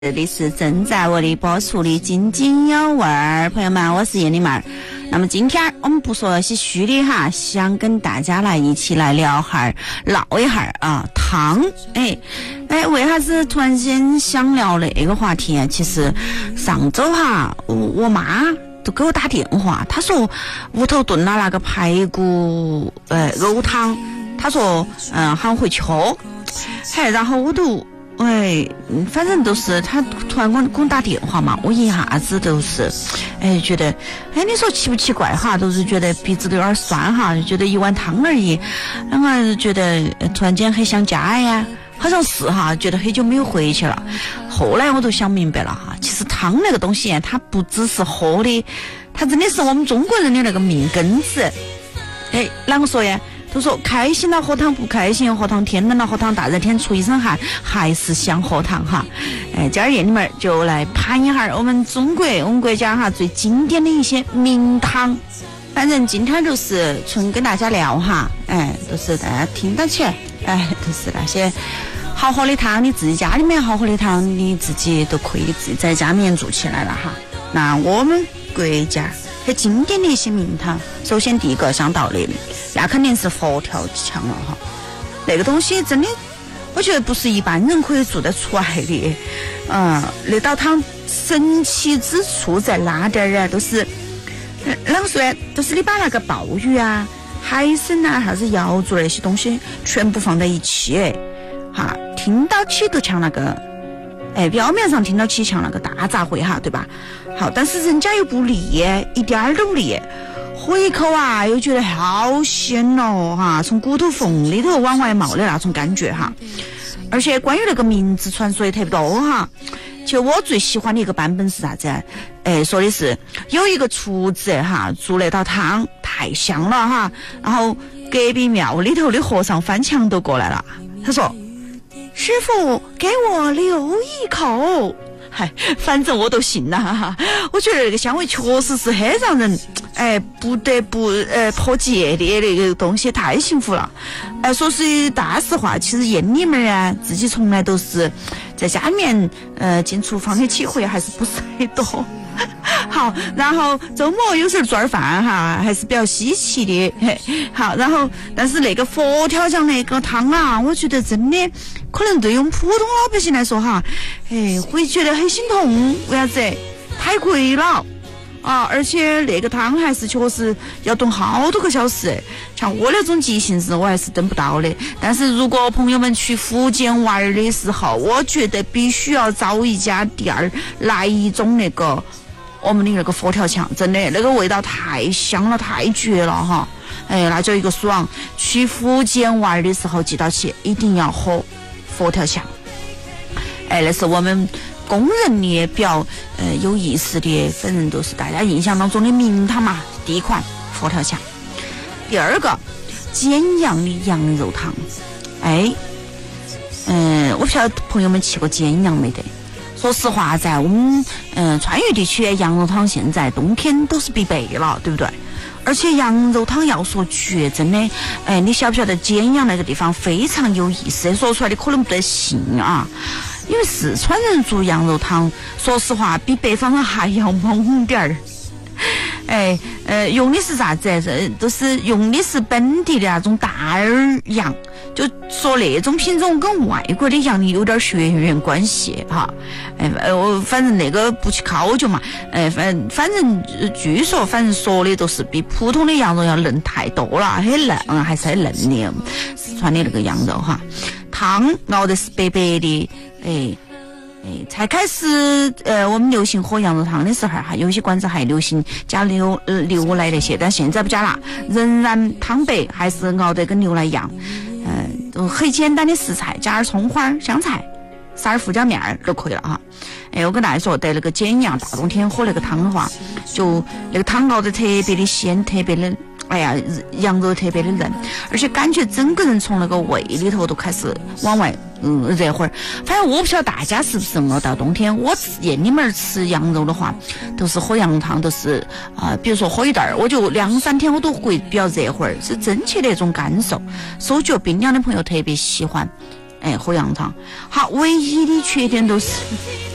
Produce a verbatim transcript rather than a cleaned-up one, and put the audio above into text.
这里是正在为你播出的津津有味儿，朋友们，我是叶丽妹儿。那么今天我们不说那些虚的哈，想跟大家来一起来聊哈唠一下啊汤。哎哎，为啥子突然间想聊那个话题啊？其实上周哈，我我妈都给我打电话，她说屋头炖了那个排骨呃肉汤，她说嗯喊我回去喝。嘿，然后我都。哎，反正都是他突然给我给我打电话嘛，我一下子都是，哎，觉得，哎，你说奇不奇怪哈？都是觉得鼻子都有点酸哈，就觉得一碗汤而已，然后觉得突然间很想家呀，好像是哈，觉得很久没有回去了。后来我都想明白了哈，其实汤那个东西它不只是喝的，它真的是我们中国人的那个命根子。哎，啷个说呀？都说开心了喝汤，不开心喝汤，天冷了喝汤，大热天出一身汗还是想喝汤哈。哎，今儿夜里面就来盘一下我们中国我们国家哈最经典的一些名汤。反正今天就是纯跟大家聊哈，哎，都是大家听得起，哎，都是那些好喝的汤，你自己家里面好喝的汤，你自己都可以自己在家里面做起来了哈。那我们国家很经典的一些名汤，首先第一个想到的那肯定是佛跳墙了哈，那个东西真的我觉得不是一般人可以做得出来的。嗯，那道汤神奇之处在哪点儿啊？都是啷个说呢，都是你把那个鲍鱼啊海参啊还是瑶族那些东西全部放在一起，哎哈，听到起都像那个哎，表面上听到起像那个大杂烩哈，对吧？好，但是人家又不腻，一点儿都不腻，喝一口啊又觉得好鲜哦哈，从骨头缝里头往外冒的那种感觉哈。而且关于那个名字传说也特别多哈。其实我最喜欢的一个版本是啥子？哎，说的是有一个厨子哈做那道汤太香了哈，然后隔壁庙里头的和尚翻墙都过来了，他说：“师傅，给我留一口。”嗨，反正我都信了哈哈。我觉得那个香味确实是很让人哎不得不呃破戒的那个东西，太幸福了。哎，说是大实话，其实燕里面啊自己从来都是在家里面呃进厨房的机会还是不是很多。好，然后周末有时候做点饭哈，还是比较稀奇的。好，然后但是那个佛跳墙那个汤啊，我觉得真的可能对于我们普通老百姓来说哈，哎，会觉得很心痛。为啥子？太贵了啊！而且那个汤还是确实要炖好多个小时，像我那种急性子我还是炖不到的。但是如果朋友们去福建玩的时候，我觉得必须要找一家店儿来一种那个我们的那个佛跳墙，真的那个味道太香了，太绝了哈！哎，那就一个爽。去福建玩的时候记到起，一定要喝佛跳墙。哎，那是我们公认的比较呃有意思的，反正都是大家印象当中的名汤嘛。第一款佛跳墙，第二个简阳的羊肉汤。哎，嗯、呃，我不晓得朋友们去过简阳没得？说实话，在我们嗯、呃、川渝地区，羊肉汤现在冬天都是必备了，对不对？而且羊肉汤要说绝，真的，哎，你晓不晓得简阳那个地方非常有意思？说出来的可能不得信啊，因为四川人做羊肉汤，说实话比北方人还要猛点儿。哎，呃，用的是啥子？这都是用的是本地的那种大耳羊，就说那种品种跟外国的羊有点血缘关系哈。哎，我反正那个不去考究嘛。哎，反反正据说，反正说的都是比普通的羊肉要嫩太多了，很嫩，还是很嫩的。四川的那个羊肉哈，汤熬的是白白的，哎。哎，才开始呃，我们流行喝羊肉汤的时候哈，有些馆子还流行加牛呃牛奶那些，但现在不加了，仍然汤白，还是熬得跟牛奶一样。嗯、呃，很简单的食材，加点葱花、香菜，撒点胡椒面儿就可以了哈。哎，我跟大家说，在那个简阳大冬天喝那个汤的话，就那个汤熬得特别的鲜，特别的。哎呀，羊肉特别的嫩，而且感觉整个人从那个胃里头都开始往外嗯热会儿。反正我不晓得大家是不是饿到冬天，我夜里面吃羊肉的话，都是喝羊汤，都是啊、呃，比如说喝一袋儿，我就两三天我都会比较热会儿，是真切的那种感受。手脚冰凉的朋友特别喜欢，哎，喝羊汤。好，唯一的缺点都是。